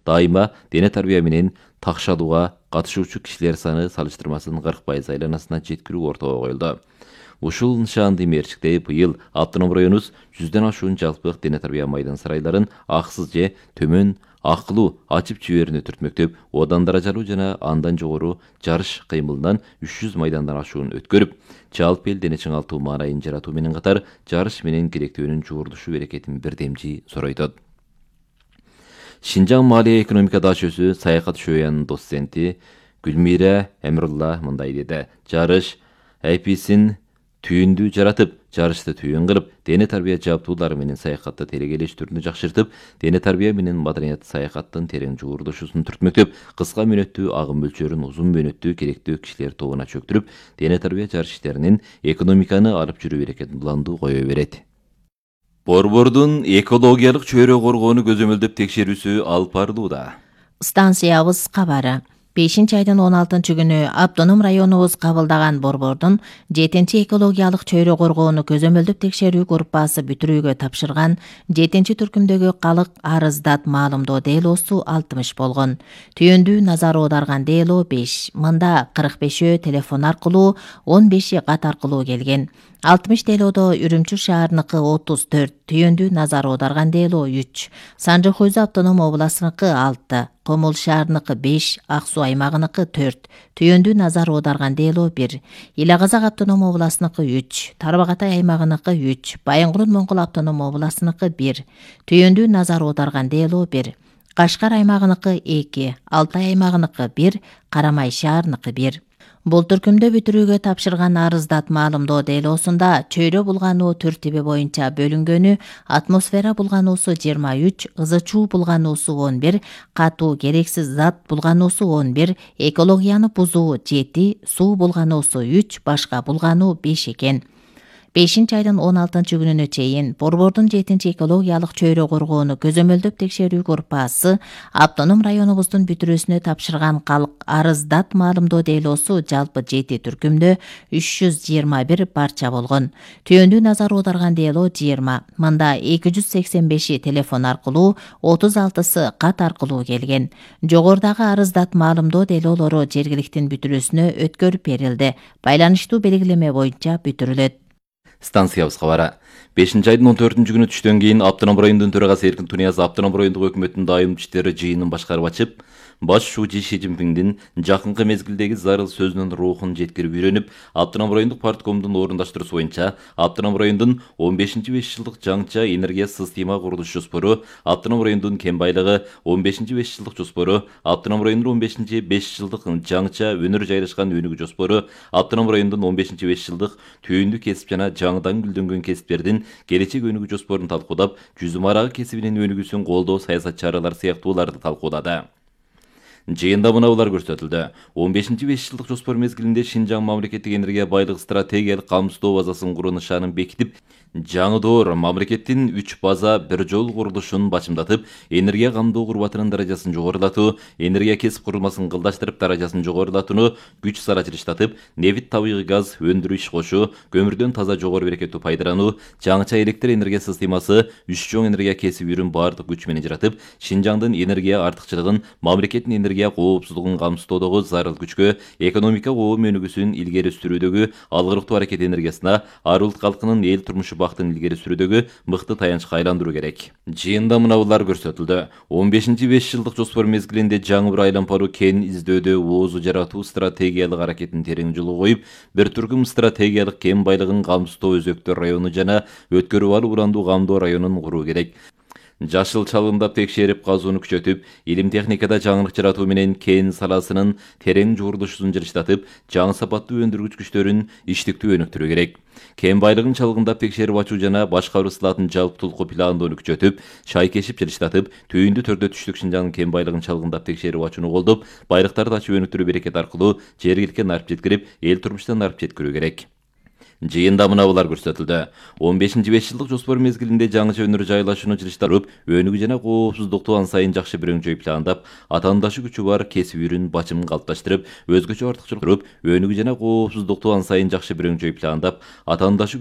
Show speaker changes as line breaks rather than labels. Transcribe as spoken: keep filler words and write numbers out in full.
дайыма дене тарбия менен такшалууга катышуучу кишилер саны салыштырмасын кырк пайыз айланасына жеткирүү ортого коюлду. Ушул нышанды мерчиктей быйыл автоном районубуз жүздөн ашуун жалпы дене тарбия майдан сарайларын акысыз же төмөн акылуу ачып жиберүүнү түртмөктөп, одан даражалуу жана андан жогору жарыш кыймылынан үч жүз майдандан ашуун өткөрүп, жалпы эл дене чыңалтуу маанайын жаратуу менен катар жарыш менен керектөөнүн жуурдушу берекетин бирдемчи соройтот. Шинжаң Малия экономика дашөсү саякат шөянын доценти Гүлмира Эмрулла мындай деди. Жарыш айписин түйүндү жаратып, жарышты түйүн кылып, дене тарбия жабдуулары менен саякатты телегелештирүүнү жакшыртып, дене тарбия менен маданият саякаттын терең жуурдушусун түртмөктөп, кыска мөөнөттүү агым мөлчөрүн узун мөөнөттүү керектүү кишилер тобуна чөктүрүп, дене тарбия жарыш иштеринин экономиканы алып жүрүү берекетин уланду кое берет. Борбордун экологиялык чөйрө коргоону көзөмөлдөп текшерүүсү алып барылууда.
Станциябыз кабары. бешинчи айдын он алтынчы күнү автоном районубуз кабылдаган борбордун жетинчи экологиялык чөйрө коргоону көзөмөлдөп текшерүү группасы бүтүрүүгө тапшырган жетинчи түркүмдөгү калык арыздат маалымдоо делосу алтымыш болгон. Түйүндүү назар аударган дело беш. Мында кырк бешөө телефон аркылуу, он беши кат аркылуу келген. алтымыш делодо Үрүмчү шаарыныкы отуз төрт, түйүндүү назар аударган дело үч, Санжы Хойзу автоном областыныкы алты, Комул шаарыныкы беш, Ак Суу аймагыныкы төрт, түйүндүү назар аударган дело бир, Ила Казак автоном областыныкы үч, Тарбагатай аймагыныкы үч, Байынгурун Моңгол автоном областыныкы бир, түйүндүү назар аударган дело бир, Кашкар аймагыныкы эки, Алтай аймагыныкы бир, Карамай шаарыныкы бир. Бул түркүмдө бүтүрүүгө тапшырган арыздат маалымдоо делосунда чөйрө булгануу тертиби боюнча бөлүнгөнү атмосфера булгануусу жыйырма үч, ызы чуу булгануусу он бир, катуу керексиз зат булгануусу он бир, экологияны бузуу жети, суу булгануусу үч, башка булгануу беш экен. бешинчи айдын он алтынчы күнүнө чейин борбордун жетинчи экологиялык чөйрө коргоону көзөмөлдөп текшерүү группасы автоном районубуздун бүтүрүүсүнө тапшырган калык арыздат маалымдоо делосу жалпы жети түркүмдө үч жүз жыйырма бир барча болгон. Түйүндүү назар аударган дело жыйырма. Мында эки жүз сексен беши телефон аркылуу, отуз алтысы кат аркылуу келген. Жогорудагы арыздат маалымдоо делолору жергиликтин бүтүрүүсүнө өткөрүп берилди. Байланыштуу белгилеме боюнча бүтүрүлөт.
Станциябыз кабары. бешинчи айдын он төртүнчү күнү түштөн кийин автоном райондун төрагасы Эркин Тунияз автоном райондук өкмөттүн дайым иштери жыйынын башкарып ачып, баш шуучу Ши Цзиньпиндин жакынкы мезгилдеги зарыл сөзүнүн рухун жеткирип үйрөнүп, автоном райондук парткомдун орундаштыруусу боюнча автоном райондун он бешинчи беш жылдык жаңча энергия система курулуш жоспору, автоном райондун кен байлыгы он бешинчи беш жылдык жоспору, автоном райондун он бешинчи беш жылдык жаңча өнөр жайгашкан өнүгүү жоспору, автоном райондун он бешинчи беш жылдык түйүндүү кесип жана жаңыдан гүлдөнгөн кесиптердин келечек өнүгүү жоспорун талкуудап, жүзүм арагы кесибинин өнүгүүсүн колдоо саясат чаралары сыяктууларды талкуудады. Жыйында мынаулар көрсөтүлдү. он бешинчи беш жылдык жоспор мезгилинде Шинжаң мамлекеттик энергия байлык стратегиялык камсыздоо базасын куруу нышанын бекитип, жаңы доор мамлекеттин үч база бир жол курулушун бачымдатып, энергия камдоо курбатынын даражасын жогорулатуу, энергия кесип курулмасын кылдаштырып даражасын жогорулатууну күч сарачылыштатып, нефть табигый газ өндүрүү иш кошуу, көмүрдөн таза жогору берекеттүү пайдалануу, жаңыча электр энергия системасы, үч чоң энергия кесип-үрүн баардык күч менен жаратып, Шинжаңдын энергия артыкчылыгын, мамлекеттин энергия коопсуздугун камсыздоодогу зарыл күчкө, экономика коом өнүгүүсүн илгери сүрүүдөгү алгырыктуу аракет энергиясына, ар улут калкынын эл турмушу бактын илгери сүрүүдөгү мыкты таянычка айландыруу керек. Жыйында мынаулар көрсөтүлдү. он бешинчи беш жылдык жоспор мезгилинде жаңы бир айлампаруу кен издөөдө оозу жаратуу стратегиялык аракетин терең жолго коюп, бир түркүм стратегиялык кен байлыгын камсыздоо өзөктөр району жана өткөрүп алуу урандуу камдоо районун куруу керек. Жашыл чалгындап текшерип казууну күчөтүп, илим техникада жаңылык жаратуу менен кен саласынын терең жуурдушусун жылыштатып, жаңы сапаттуу өндүргүч күчтөрүн иштиктүү өнүктүрүү керек. Кен байлыгын чалгындап текшерип ачуу жана башкаруу сылатын жалптуулуку пландоону күчөтүп, шайкешип жылыштатып, түйүндүү түрдө түштүк Шинжаңдын кен байлыгын чалгындап текшерип ачууну колдоп, байлыктарды ачып өнүктүрүү берекет аркылуу жергиликке нарып жеткирип, эл турмушта нарып жеткирүү керек. Жыйында мынаулар көрсөтүлдү. он бешинчи беш жылдык жоспор мезгилинде жаңыча өнөр жайлашууну жылыштырып, өнүгүү жана коопсуздукту ан сайын жакшы бирөңчөй пландап, атаандашы күчү бар кесип-үрүн бачымын калыпташтырып, өзгөчө артыкчылык көрүп, өнүгүү жана коопсуздукту ан сайын жакшы бирөңчөй пландап, атаандашы